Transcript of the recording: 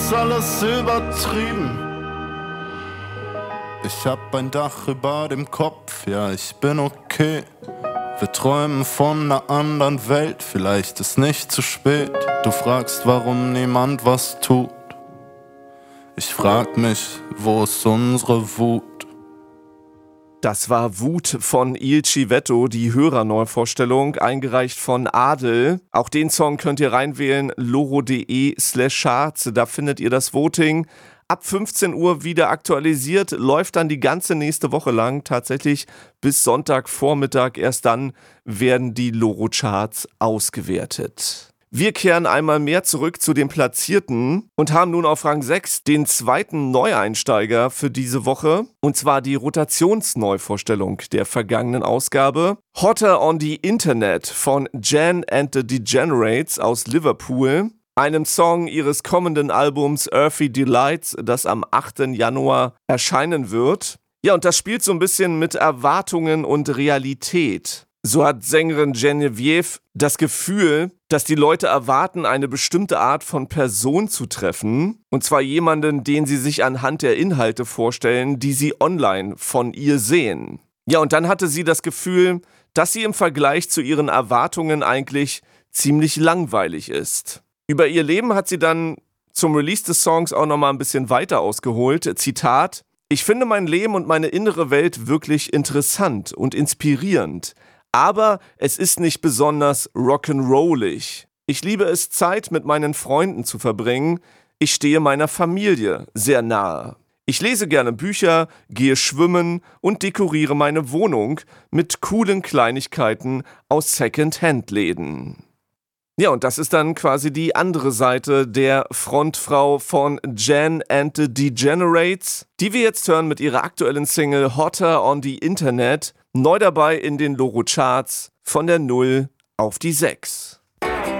ist alles übertrieben. Ich hab ein Dach über dem Kopf, ja, ich bin okay. Wir träumen von einer anderen Welt, vielleicht ist nicht zu spät. Du fragst, warum niemand was tut. Ich frag mich, wo ist unsere Wut? Das war Wut von Il Civetto, die Hörerneuvorstellung, eingereicht von Adel. Auch den Song könnt ihr reinwählen, loro.de/charts, da findet ihr das Voting. Ab 15 Uhr wieder aktualisiert, läuft dann die ganze nächste Woche lang, tatsächlich bis Sonntagvormittag. Erst dann werden die Loro-Charts ausgewertet. Wir kehren einmal mehr zurück zu den Platzierten und haben nun auf Rang 6 den zweiten Neueinsteiger für diese Woche, und zwar die Rotationsneuvorstellung der vergangenen Ausgabe. Hotter on the Internet von Jan and the Degenerates aus Liverpool, einem Song ihres kommenden Albums Earthy Delights, das am 8. Januar erscheinen wird. Ja, und das spielt so ein bisschen mit Erwartungen und Realität. So hat Sängerin Genevieve das Gefühl, dass die Leute erwarten, eine bestimmte Art von Person zu treffen. Und zwar jemanden, den sie sich anhand der Inhalte vorstellen, die sie online von ihr sehen. Ja, und dann hatte sie das Gefühl, dass sie im Vergleich zu ihren Erwartungen eigentlich ziemlich langweilig ist. Über ihr Leben hat sie dann zum Release des Songs auch nochmal ein bisschen weiter ausgeholt. Zitat: Ich finde mein Leben und meine innere Welt wirklich interessant und inspirierend. Aber es ist nicht besonders rock'n'rollig. Ich liebe es, Zeit mit meinen Freunden zu verbringen. Ich stehe meiner Familie sehr nahe. Ich lese gerne Bücher, gehe schwimmen und dekoriere meine Wohnung mit coolen Kleinigkeiten aus Second-Hand-Läden. Ja, und das ist dann quasi die andere Seite der Frontfrau von Jan and the Degenerates, die wir jetzt hören mit ihrer aktuellen Single Hotter on the Internet. Neu dabei in den Loro-Charts, von der 0 auf die 6.